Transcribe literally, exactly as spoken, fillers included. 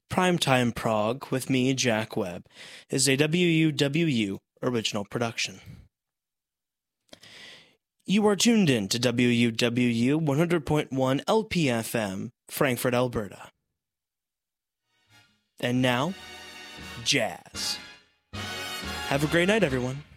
Primetime Prog with me, Jack Webb, is a W U W U original production. You are tuned in to W U W U one hundred point one L P F M, Frankfurt, Alberta. And now, jazz. Have a great night, everyone.